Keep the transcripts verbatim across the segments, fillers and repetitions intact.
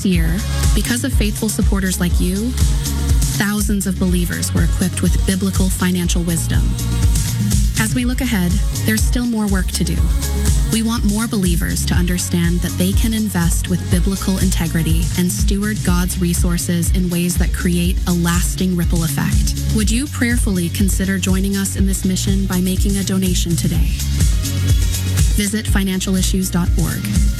This year, because of faithful supporters like you, thousands of believers were equipped with biblical financial wisdom. As we look ahead, there's still more work to do. We want more believers to understand that they can invest with biblical integrity and steward God's resources in ways that create a lasting ripple effect. Would you prayerfully consider joining us in this mission by making a donation today? Visit financial issues dot org.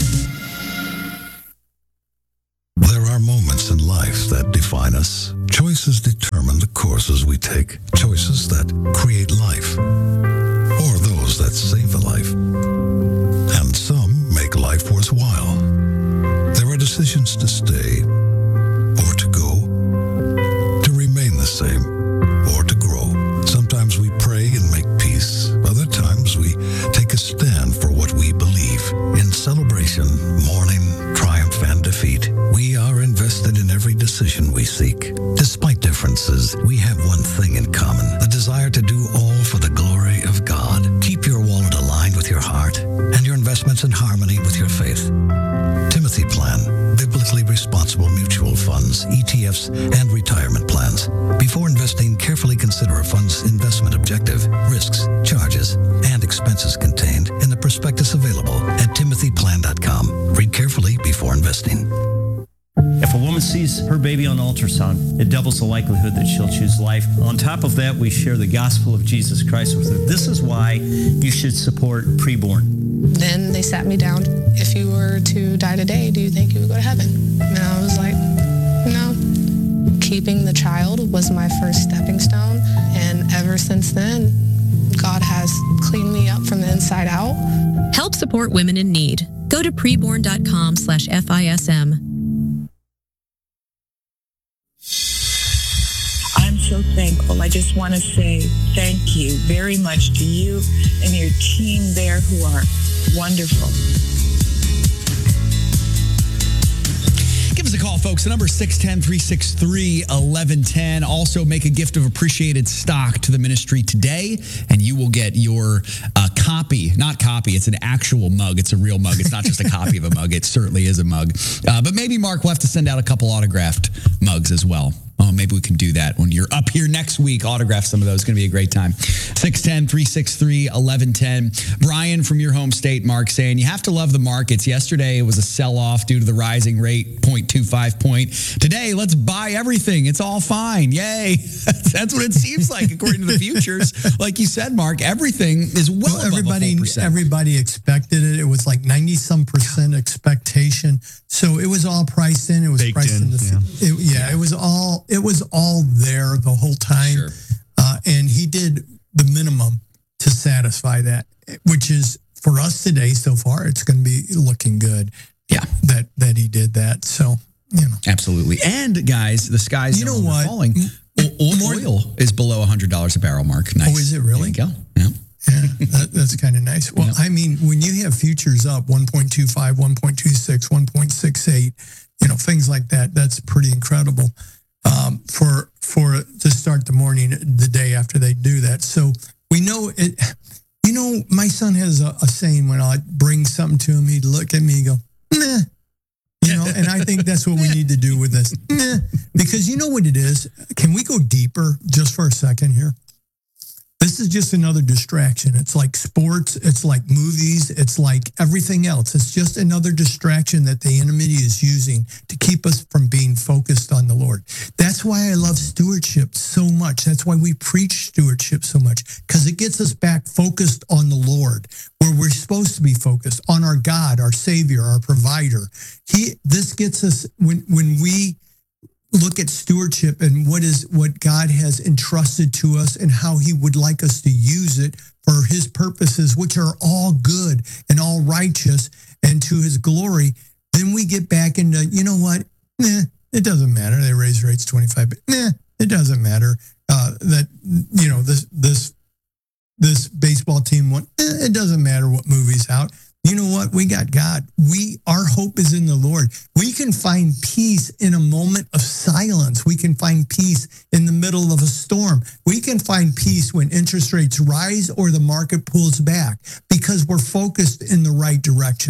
There are moments in life that define us. Choices determine the courses we take. Choices that create life, or those that save a life. And some make life worthwhile. There are decisions to stay or to go, to remain the same or to grow. Sometimes we pray and make peace. Other times we take a stand for what we believe. In celebration, mourning, triumph, and defeat, we are invested in every decision we seek. Despite differences, we have one thing in common, the desire to do all for the glory of God. Keep your wallet aligned with your heart and your investments in harmony with your faith. Timothy Plan, biblically responsible mutual funds, E T Fs, and retirement plans. Before investing, carefully consider a fund's investment objective, risks, charges, and expenses contained in the prospectus available at timothy plan dot com. Read carefully before investing. If a woman sees her baby on ultrasound, it doubles the likelihood that she'll choose life. On top of that, we share the gospel of Jesus Christ with her. This is why you should support Preborn. Then they sat me down. If you were to die today, do you think you would go to heaven? And I was like, no. Keeping the child was my first stepping stone. And ever since then, God has cleaned me up from the inside out. Help support women in need. Go to preborn dot com slash F I S M. I'm so thankful. I just want to say thank you very much to you and your team there who are wonderful. Give us a call, folks. The number is six one zero, three six three, one one one zero. Also, make a gift of appreciated stock to the ministry today, and you will get your uh, copy. Not copy. It's an actual mug. It's a real mug. It's not just a copy of a mug. It certainly is a mug. Uh, but maybe Mark will have to send out a couple autographed mugs as well. Oh, maybe we can do that when you're up here next week. Autograph some of those. It's going to be a great time. six one zero, three six three, one one one zero. Brian from your home state, Mark, saying, you have to love the markets. Yesterday, it was a sell-off due to the rising rate, zero point two five point. Today, let's buy everything. It's all fine. Yay. That's what it seems like, according to the futures. Like you said, Mark, everything is well, well above everybody, a full percent. Everybody expected it. It was like ninety-some percent expectation. So it was all priced in. It was Baked priced in, in. The, yeah. It, yeah, yeah, it was all it was all there the whole time. Sure. Uh, and he did the minimum to satisfy that, which is for us today so far, it's going to be looking good. Yeah. That that he did that. So, you know. Absolutely. And guys, the sky's you no know longer what? falling. O- oil is below one hundred dollars a barrel, Mark. Nice. Oh, is it really? There you go. Yeah. Yeah, that, that's kind of nice. Well, yep. I mean, when you have futures up one point two five, one point two six, one point six eight, you know, things like that, that's pretty incredible um, for for to start the morning, the day after they do that. So we know it. You know, my son has a, a saying when I bring something to him, he'd look at me and go, nah. You know, and I think that's what we need to do with this. Nah. Because you know what it is? Can we go deeper just for a second here? This is just another distraction. It's like sports. It's like movies. It's like everything else. It's just another distraction that the enemy is using to keep us from being focused on the Lord. That's why I love stewardship so much. That's why we preach stewardship so much, because it gets us back focused on the Lord, where we're supposed to be focused on our God, our Savior, our provider. He. This gets us when when we look at stewardship and what is what God has entrusted to us and how he would like us to use it for his purposes, which are all good and all righteous and to his glory. Then we get back into, you know what? Nah, it doesn't matter. They raise rates twenty-five, but nah, it doesn't matter uh, that, you know, this, this, this baseball team won. Eh, it doesn't matter what movie's out. You know what? We got God. We, our hope is in the Lord. We can find peace in a moment of silence. We can find peace in the middle of a storm. We can find peace when interest rates rise or the market pulls back because we're focused in the right direction.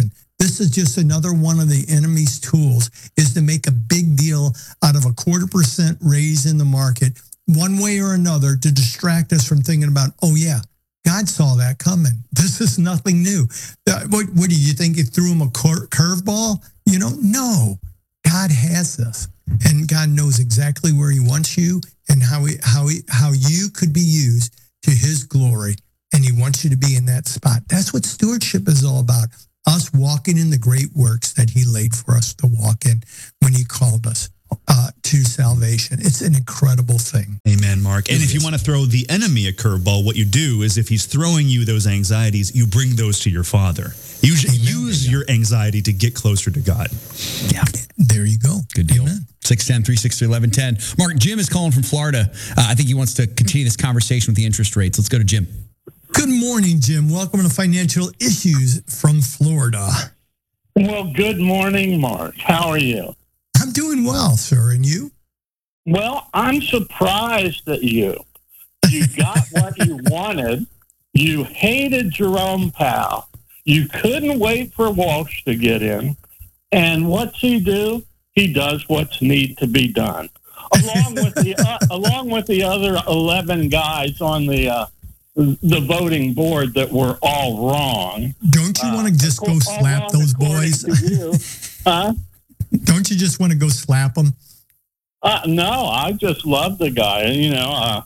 This is just another one of the enemy's tools, is to make a big deal out of a quarter percent raise in the market, one way or another, to distract us from thinking about, oh yeah, God saw that coming. This is nothing new. Uh, what, what do you think? You threw him a cur- curveball? You know, no. God has this, and God knows exactly where He wants you and how he, how he, how you could be used to His glory, and He wants you to be in that spot. That's what stewardship is all about. Us walking in the great works that He laid for us to walk in when He called us uh, to salvation. It's an incredible thing. Amen, Mark. And if you want to throw the enemy a curveball, what you do is, if he's throwing you those anxieties, you bring those to your Father. You Amen. Use your anxiety to get closer to God. Yeah. There you go. Good deal. Amen. six one zero, three six three, one one one zero. Mark, Jim is calling from Florida. Uh, I think he wants to continue this conversation with the interest rates. Let's go to Jim. Good morning, Jim. Welcome to Financial Issues from Florida. Well, good morning, Mark. How are you? I'm doing well, sir. And you? Well, I'm surprised at you. You got what you wanted. You hated Jerome Powell. You couldn't wait for Walsh to get in. And what's he do? He does what's need to be done. Along with the uh, along with the other eleven guys on the uh, the voting board that were all wrong. Don't you want to just uh, go slap those boys? Huh? Don't you just want to go slap them? Uh, no, I just love the guy. You know, uh,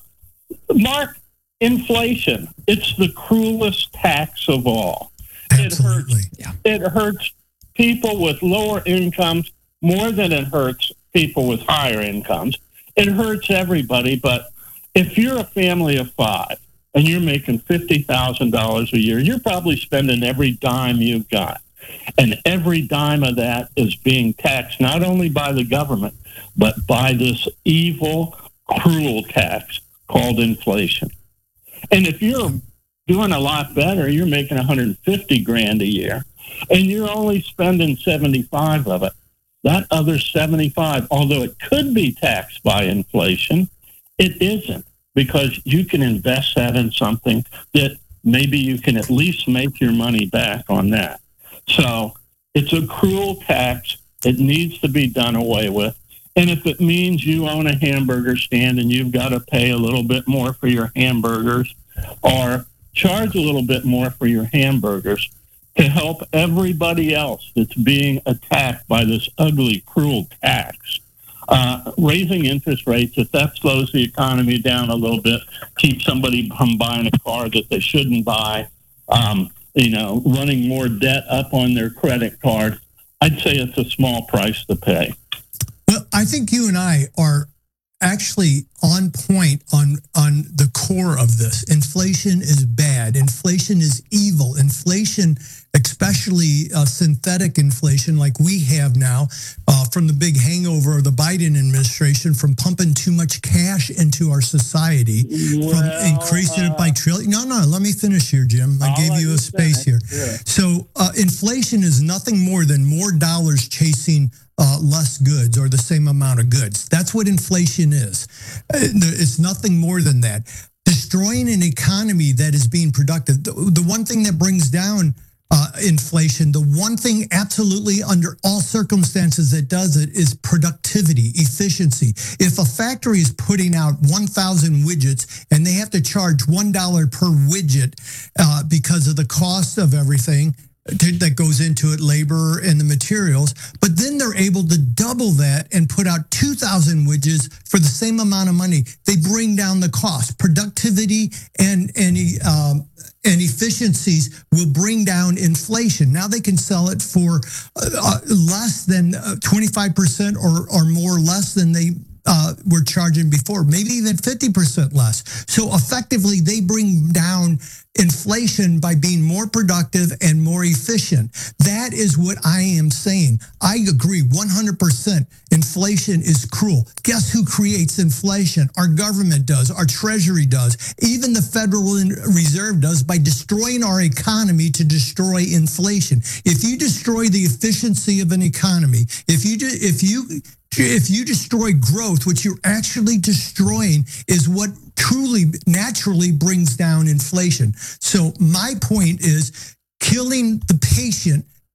Mark, inflation, it's the cruelest tax of all. Absolutely. It hurts, yeah. It hurts people with lower incomes more than it hurts people with higher incomes. It hurts everybody, but if you're a family of five and you're making fifty thousand dollars a year, you're probably spending every dime you've got. And every dime of that is being taxed not only by the government, but by this evil, cruel tax called inflation. And if you're doing a lot better, you're making one hundred fifty grand a year, and you're only spending seventy-five of it. That other seventy-five, although it could be taxed by inflation, it isn't, because you can invest that in something that maybe you can at least make your money back on that. So it's a cruel tax. It needs to be done away with. And if it means you own a hamburger stand and you've got to pay a little bit more for your hamburgers, or charge a little bit more for your hamburgers to help everybody else that's being attacked by this ugly, cruel tax, uh, raising interest rates, if that slows the economy down a little bit, keeps somebody from buying a car that they shouldn't buy, um, you know, running more debt up on their credit card, I'd say it's a small price to pay. Well, I think you and I are actually on point on, on the core of this. Inflation is bad. Inflation is evil. Inflation, especially uh, synthetic inflation like we have now, uh, from the big hangover of the Biden administration, from pumping too much cash into our society, well, from increasing uh, it by trillion. No, no, let me finish here, Jim. I gave you a space here. Yeah. So uh, inflation is nothing more than more dollars chasing Uh, less goods, or the same amount of goods. That's what inflation is. It's nothing more than that. Destroying an economy that is being productive. The, the one thing that brings down uh, inflation, the one thing absolutely under all circumstances that does it, is productivity, efficiency. If a factory is putting out one thousand widgets and they have to charge one dollar per widget uh, because of the cost of everything that goes into it, labor and the materials, but then they're able to double that and put out two thousand widgets for the same amount of money. They bring down the cost. Productivity and and um, and efficiencies will bring down inflation. Now they can sell it for uh, less than twenty-five percent or or more less than they Uh, were charging before, maybe even fifty percent less. So effectively, they bring down inflation by being more productive and more efficient. That is what I am saying. I agree one hundred percent. Inflation is cruel. Guess who creates inflation? Our government does. Our Treasury does. Even the Federal Reserve does, by destroying our economy to destroy inflation. If you destroy the efficiency of an economy, if you do, if you If you destroy growth, what you're actually destroying is what truly, naturally brings down inflation. So my point is, killing the patient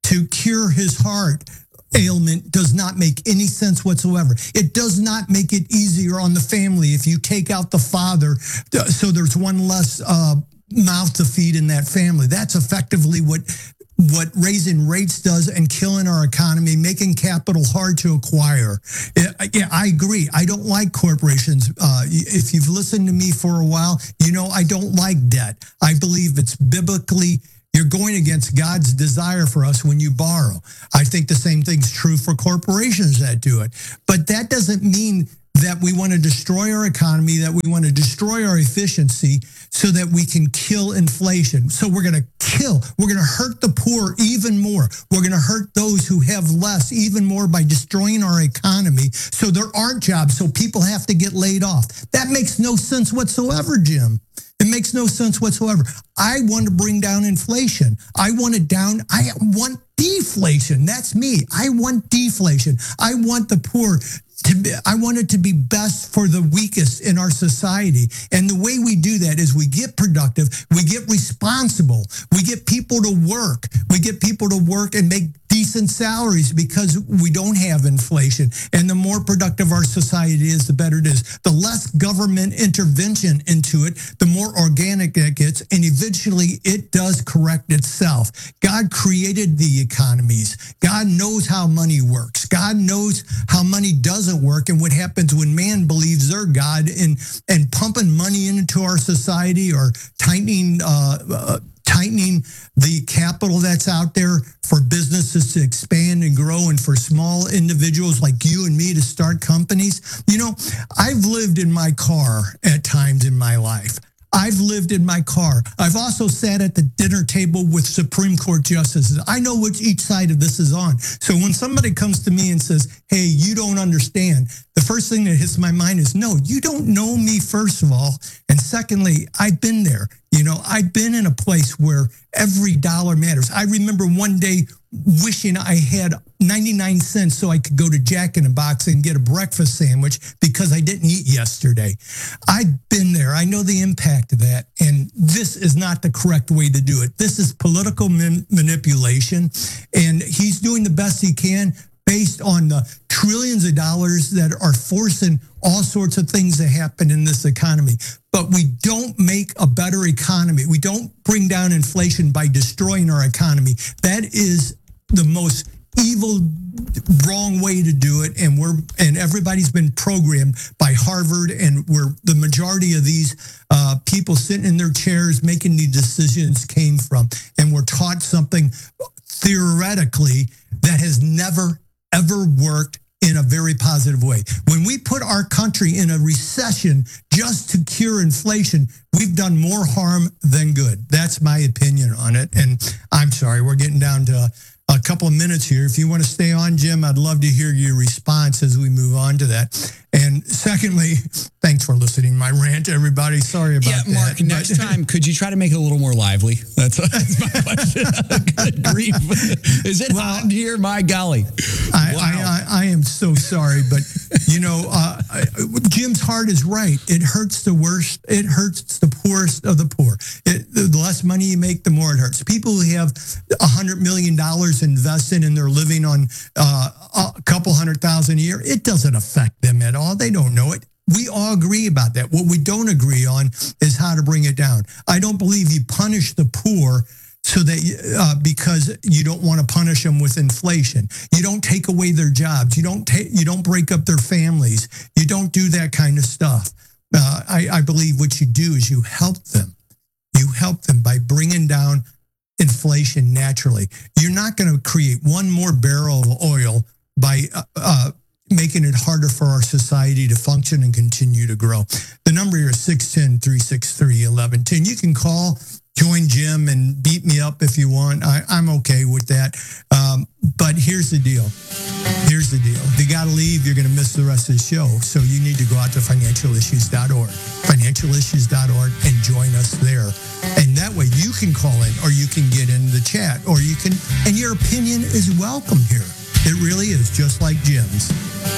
to cure his heart ailment does not make any sense whatsoever. It does not make it easier on the family if you take out the father, so there's one less uh, mouth to feed in that family. That's effectively what what raising rates does and killing our economy, making capital hard to acquire. Yeah, I agree. I don't like corporations. Uh, if you've listened to me for a while, you know I don't like debt. I believe it's biblically, you're going against God's desire for us when you borrow. I think the same thing's true for corporations that do it. But that doesn't mean that we want to destroy our economy, that we want to destroy our efficiency so that we can kill inflation. So we're going to kill, we're going to hurt the poor even more. We're going to hurt those who have less even more by destroying our economy so there aren't jobs, so people have to get laid off. That makes no sense whatsoever, Jim. It makes no sense whatsoever. I want to bring down inflation. I want it down. I want deflation. That's me. I want deflation. I want the poor to be, I want it to be best for the weakest in our society. And the way we do that is we get productive, we get responsible, we get people to work, we get people to work and make decent salaries because we don't have inflation. And the more productive our society is, the better it is. The less government intervention into it, the more organic it gets, and eventually it does correct itself. God created the economies. God knows how money works. God knows how money doesn't work and what happens when man believes they're God and, and pumping money into our society or tightening uh, uh, tightening the capital that's out there for businesses to expand and grow and for small individuals like you and me to start companies. You know, I've lived in my car at times in my life. I've lived in my car. I've also sat at the dinner table with Supreme Court justices. I know which each side of this is on. So when somebody comes to me and says, hey, you don't understand, the first thing that hits my mind is, no, you don't know me, first of all. And secondly, I've been there. You know, I've been in a place where every dollar matters. I remember one day wishing I had ninety-nine cents so I could go to Jack in the Box and get a breakfast sandwich because I didn't eat yesterday. I've been there. I know the impact of that. And this is not the correct way to do it. This is political man- manipulation. And he's doing the best he can based on the trillions of dollars that are forcing all sorts of things to happen in this economy. But we don't make a better economy. We don't bring down inflation by destroying our economy. That is the most evil, wrong way to do it. And we're and everybody's been programmed by Harvard, and we're the majority of these uh, people sitting in their chairs making these decisions came from. And we're taught something theoretically that has never, ever worked in a very positive way. When we put our country in a recession just to cure inflation, we've done more harm than good. That's my opinion on it. And I'm sorry, we're getting down to a couple of minutes here. If you want to stay on, Jim, I'd love to hear your response as we move on to that. And secondly, thanks for listening to my rant, everybody. Sorry about yeah, that. Mark, next time, could you try to make it a little more lively? That's, that's my question. Good grief. Is it well, hot here? My golly. I, wow. I, I, I am so sorry, but, you know, uh, Jim's heart is right. It hurts the worst. It hurts the poorest of the poor. It, the less money you make, the more it hurts. People who have one hundred million dollars invested and they're living on uh, a couple hundred thousand a year, it doesn't affect them at all. They don't know it. We all agree about that. What we don't agree on is how to bring it down. I don't believe you punish the poor so that uh, because you don't want to punish them with inflation. You don't take away their jobs. You don't take. You don't break up their families. You don't do that kind of stuff. Uh, I, I believe what you do is you help them. You help them by bringing down inflation naturally. You're not going to create one more barrel of oil by uh, uh, making it harder for our society to function and continue to grow. The number here is six one zero, three six three, one one one zero. You can call, join Jim, and beat me up if you want. I, I'm okay with that. Um, but here's the deal. Here's the deal. If you got to leave, you're going to miss the rest of the show. So you need to go out to financial issues dot org, financial issues dot org, and join us there. And that way you can call in, or you can get in the chat, or you can, and your opinion is welcome here. It really is just like Jim's.